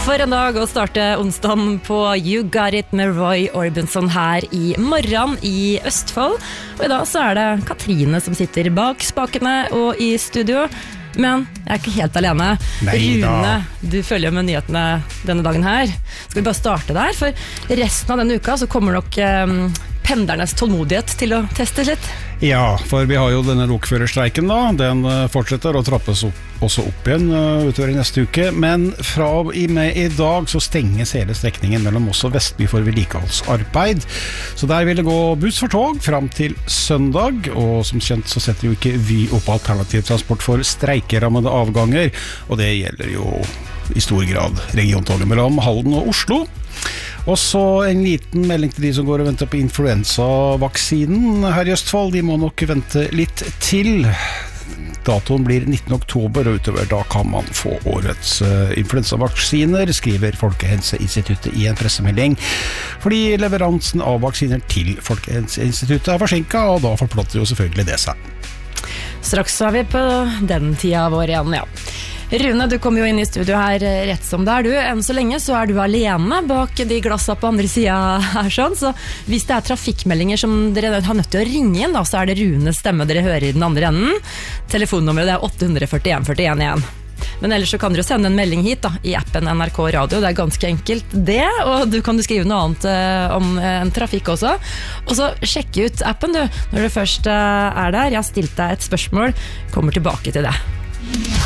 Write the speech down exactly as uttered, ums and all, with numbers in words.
For en dag å starte onsdagen på You Got It med Roy Orbison her i morgen i Østfold. Og i dag så er det Katrine som sitter bak spakene og i studio. Men jeg er ikke helt alene. Neida. Rune, du følger med nyhetene denne dagen her. Skal vi bare starte der? For resten av denne uka så kommer nok eh, pendlernes tålmodighet til å teste litt. Ja, for vi har jo denne lokførerstreiken da. Den fortsetter og trappes opp, også opp igjen uh, utover i neste uke. Men fra i, med i dag så stenges hele strekningen mellom Moss og Vestby for vedlikeholdsarbeid. Så der vil det gå buss for tog frem til søndag. Og som kjent så setter jo ikke Vy opp alternativ transport for streikerammede avganger. Og det gjelder jo i stor grad regiontoget mellom Halden og Oslo. Og så en liten melding til de som går og venter på influensavaksinen her i Østfold. De må nok vente litt til. Datoen blir nittende oktober, og utover da kan man få årets uh, influensavaksiner, skriver Folkehelseinstituttet i en pressemelding. Fordi leveransen av vaksiner til Folkehelseinstituttet er forsinket, og da forplotter jo selvfølgelig det seg. Straks er vi på den tida vår igjen, ja. Rune, du kom jo inn i studio her rett som det er du. Enn så lenge så er du alene bak de glassa på andre siden her sånn. Så hvis det er trafikkmeldinger som dere har nødt til å ringe inn, da, så er det Runes stemme dere hører i den andre enden. Telefonnummeret det er åtte fire én fire én igjen. Men ellers så kan dere sende en melding hit da, i appen N R K Radio. Det er ganske enkelt det, og du kan skrive noe annet uh, om uh, trafikk også. Og så sjekk ut appen du, når du først uh, er der. Jeg har stilt deg et spørsmål, kommer tilbake til det.